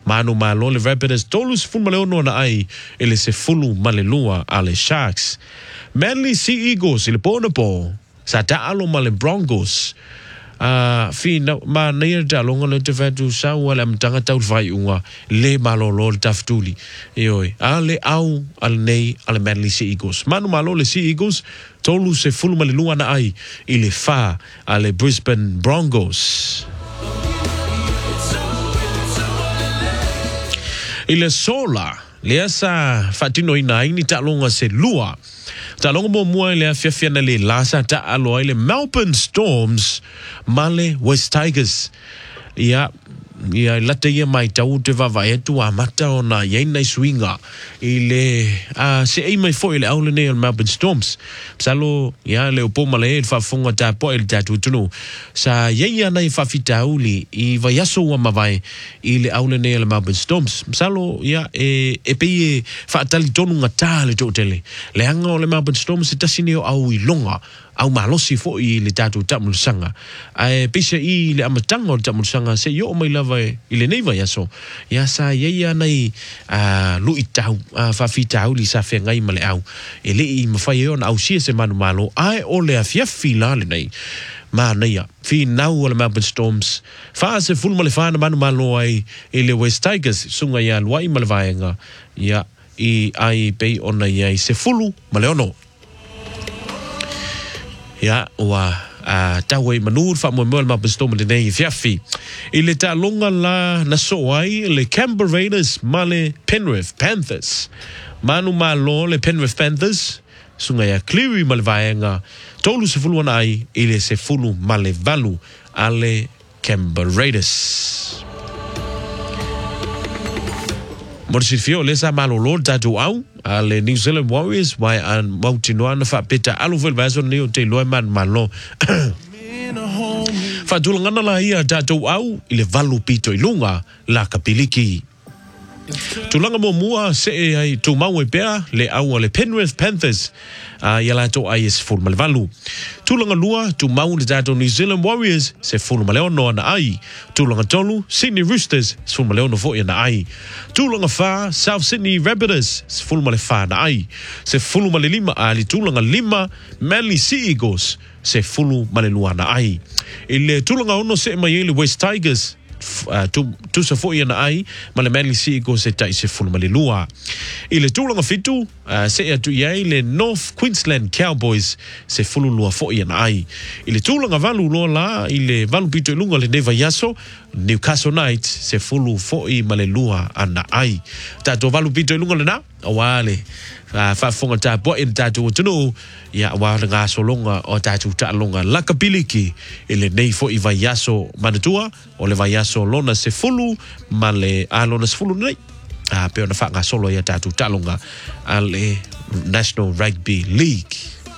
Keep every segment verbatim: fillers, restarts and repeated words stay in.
Manu malo le Rapids tolus fulu ma le ono na ai ele se fulu ma le lua a le Sharks. Manly Sea Eagles ile po na po sa taalo ma le Broncos. Uh, fi na ma neer da longa le te fatu sa wala mtanga tau vai unga le malo lo taftuli yoi ale au al nei al Manly Sea Eagles manu malo le Sea Eagles tolu se fulu male lua na ai ile fa ale Brisbane Broncos ile sola le asa fatino ina ini ta longa se lua ta longa mo mua le afia fia na le lasa ta alo ile Melbourne Storms male West Tigers ia ia lata ia mai tau te vavai tu a mata ona ia nei swinga ile a se ei mai foi le aule nei Melbourne Storms salo ia le opo male fa fonga ta po il tatu tunu sa ia nei fa fitauli i vai aso wa mavai ile aule nei Melbourne Storms salo ia e e pe fa tali tonu ngata le totele le anga le Melbourne Storms ta sinio au i longa au malosi fo i le tatu tamul sanga ai pisa i le amatanga o tamul sanga se yo mai lava i le nei vai aso ya sa ia nei a lu itau a fa fitau li sa fe ngai male au e le i mafai on au sia se manu malo ai o le afia fila le nei ma nei fi nau o le Melbourne Storms fa se ful male fa na manu malo ai e le West Tigers sunga ya luai male vaenga ya i ai pe ona ia se fulu male ono ya wa a tawe manur fa mo mo ma bestom de nei fiafi ile ta longa la na so ai le Canberra Raiders male Penrith Panthers manu malo le Penrith Panthers sunga ya Cleary male vaenga tolu se fulu ai ile se fulu male valu ale Canberra Raiders Morsi fio lesa malo lord tatu au ale New Zealand Warriors wai an mautinoana fa peta aluvel vaso neo te loeman malo fa tulangana la ia tatu au ile valu pito ilunga la kapiliki tulanga mo mua se ai tu mau e pea le au le Penrith Panthers a ia la to ai is full mal valu tulanga lua tu mau le tatu New Zealand Warriors se full mal ono na ai tulanga tolu Sydney Roosters se full mal ono fo ia na ai tulanga fa South Sydney Rabbitohs se full mal fa na ai se full mal lima ali tulanga lima Manly Sea Eagles se full mal lua na ai ile tulanga ono se mai le West Tigers Uh, tu tu sa fo ia na ai ma le Manly Sea Eagles se tai se fulu ma le lua i le tulanga fitu uh, se atu ia le North Queensland Cowboys se fulu lua fo ia na ai i le tulanga valu lo la i le valu pito ilunga le neva yaso Newcastle Knights se fulu fo i ma le lua ana ai tato valu pito ilunga le na awale fa fa fonga ta po in tato tunu ya wa nga solonga o tato ta longa la kapiliki ile nei fo i vai yaso manatua o le vai yaso lona se fulu ma le a lona se fulu nei a pe ona fa nga solo ya tato ta longa ale National Rugby League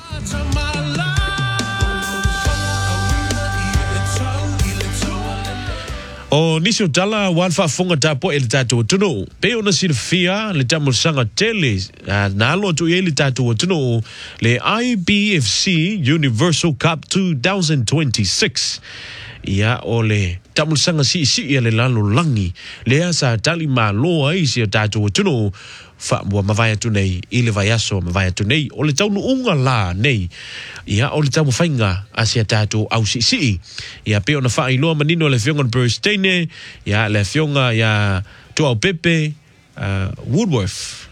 o nisio tala wan fa fonga tapo el tatu tuno pe ona silfia le tamul sanga tele na lo tu ele tatu tuno le I B F C Universal Cup twenty twenty-six ia ole tamul sanga si si ele lalo langi le asa tali ma lo ai si tatu tuno fa mo mavaya tu nei ile vayaso mavaya tu nei ole tau unga la nei ia ole tau fainga asia tatu au si si ia pe ona fa ilo manino le fionga Burstene ia le fionga ia tu au pepe uh, Woodworth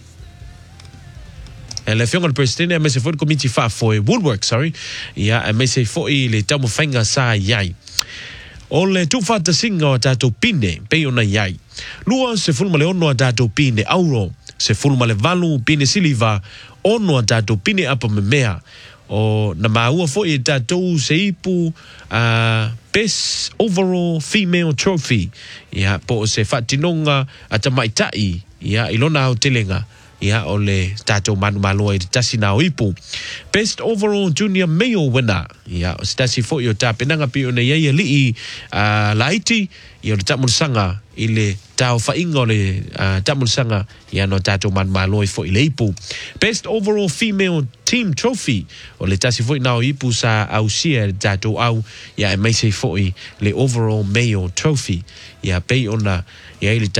le fionga Burstene me se foi committee fa foi Woodworth sorry ia me se foi le tau fainga sa yai ole tu fata singa o tatu pine pe ona yai lua se fulma le ono tatu pine auro se fulma le valu pine siliva ono tatu pine apa memea o na maua fo e tatu se ipu uh, best overall female trophy ya po se fatinonga ata maitai ya ilona o telenga ya ole tato manu malo e tasi na ipu best overall junior male winner ya stasi fo yo ta penanga pi ona ye li uh, laiti yo tamul sanga ile tau fa ingole uh, tamul sanga ya no tato man malo fo ile ipu best overall female team trophy ole tasi fo na ipu sa au sia tato au ya mai se fo le overall male trophy ya pe ona ya ile